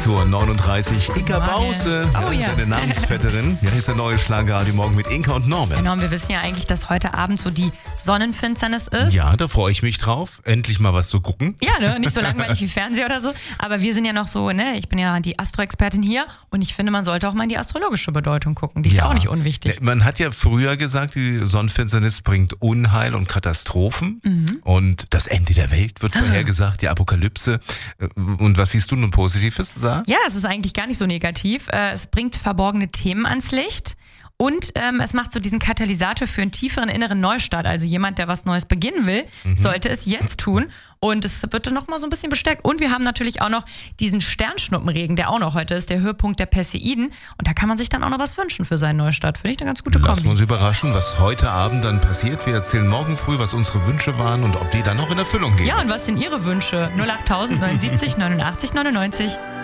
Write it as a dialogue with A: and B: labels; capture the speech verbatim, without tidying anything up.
A: acht Uhr neununddreißig. Inka Bause,
B: Oh
A: ja,
B: ja.
A: deine Namensvetterin. Ja, hier ist der neue Schlagerradio morgen mit Inka und Norman.
B: Genau, und wir wissen ja eigentlich, dass heute Abend so die Sonnenfinsternis ist.
A: Ja, da freue ich mich drauf. Endlich mal was zu gucken.
B: Ja, ne? Nicht so langweilig wie Fernseher oder so. Aber wir sind ja noch so, ne? Ich bin ja die Astro-Expertin hier und ich finde, man sollte auch mal in die astrologische Bedeutung gucken. Die ist ja, ja auch nicht unwichtig.
A: Man hat ja früher gesagt, die Sonnenfinsternis bringt Unheil und Katastrophen mhm. und das Ende der Welt wird vorhergesagt, die Apokalypse. Und was siehst du nun Positives da?
B: Ja, es ist eigentlich gar nicht so negativ. Es bringt verborgene Themen ans Licht. Und ähm, es macht so diesen Katalysator für einen tieferen inneren Neustart. Also jemand, der was Neues beginnen will, mhm. sollte es jetzt tun. Und es wird dann nochmal so ein bisschen bestärkt. Und wir haben natürlich auch noch diesen Sternschnuppenregen, der auch noch heute ist, der Höhepunkt der Perseiden. Und da kann man sich dann auch noch was wünschen für seinen Neustart. Finde ich eine ganz gute Kombi.
A: Lassen wir uns überraschen, was heute Abend dann passiert. Wir erzählen morgen früh, was unsere Wünsche waren und ob die dann noch in Erfüllung gehen.
B: Ja, und was sind Ihre Wünsche? null acht tausend neunundsiebzig neunundachtzig neunundneunzig.